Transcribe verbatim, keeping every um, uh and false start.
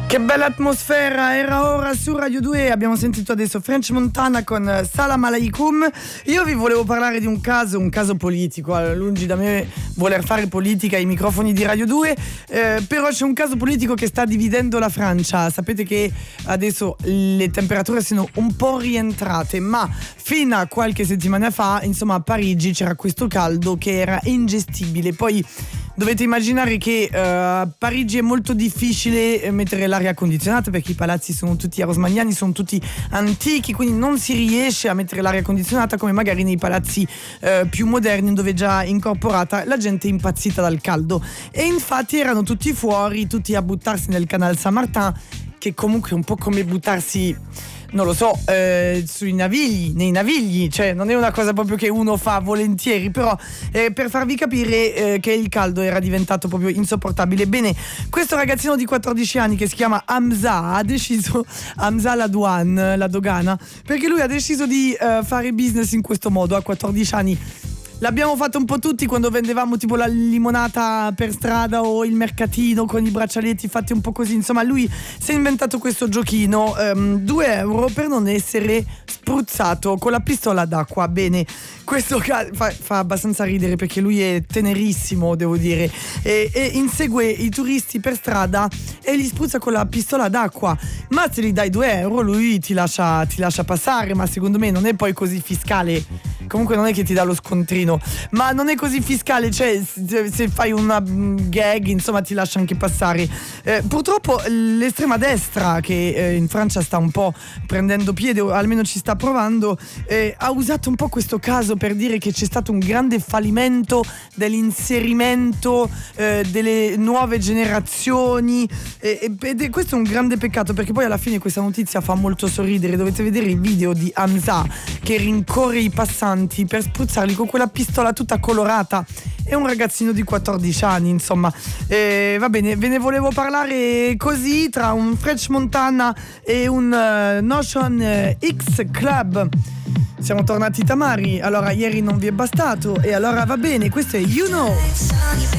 Che bella atmosfera, era ora su Radio due, abbiamo sentito adesso French Montana con Salam Aleikum. Io vi volevo parlare di un caso, un caso politico, lungi da me voler fare politica ai microfoni di Radio due, eh, però c'è un caso politico che sta dividendo la Francia. Sapete che adesso le temperature sono un po' rientrate, ma fino a qualche settimana fa, insomma, a Parigi c'era questo caldo che era ingestibile. Poi dovete immaginare che uh, a Parigi è molto difficile mettere l'aria condizionata perché i palazzi sono tutti rosmagnani, sono tutti antichi, quindi non si riesce a mettere l'aria condizionata come magari nei palazzi uh, più moderni dove è già incorporata. La gente è impazzita dal caldo e infatti erano tutti fuori, tutti a buttarsi nel Canal Saint-Martin, che comunque è un po' come buttarsi, non lo so, eh, sui navigli, nei navigli, cioè non è una cosa proprio che uno fa volentieri, però eh, per farvi capire eh, che il caldo era diventato proprio insopportabile. Bene, questo ragazzino di quattordici anni che si chiama Hamza ha deciso, Hamza la douane, la dogana, perché lui ha deciso di eh, fare business in questo modo a quattordici anni. L'abbiamo fatto un po' tutti quando vendevamo tipo la limonata per strada o il mercatino con i braccialetti fatti un po' così. Insomma, lui si è inventato questo giochino, um, due euro per non essere spruzzato con la pistola d'acqua. Bene, questo ca- fa, fa abbastanza ridere perché lui è tenerissimo, devo dire, e, e insegue i turisti per strada e li spruzza con la pistola d'acqua. Ma se gli dai due euro lui ti lascia, ti lascia passare, ma secondo me non è poi così fiscale. Comunque non è che ti dà lo scontrino, ma non è così fiscale, cioè se, se fai una gag insomma ti lascia anche passare. Eh, purtroppo l'estrema destra, che eh, in Francia sta un po' prendendo piede, o almeno ci sta provando, eh, ha usato un po' questo caso per dire che c'è stato un grande fallimento dell'inserimento eh, delle nuove generazioni, eh, ed è questo è un grande peccato, perché poi alla fine questa notizia fa molto sorridere. Dovete vedere il video di Hamza che rincorre i passanti per spruzzarli con quella pistola tutta colorata. È un ragazzino di quattordici anni, insomma. Eh, va bene, ve ne volevo parlare così, tra un French Montana e un uh, Notion uh, X Club. Siamo tornati tamari, allora ieri non vi è bastato e allora va bene, questo è You Know.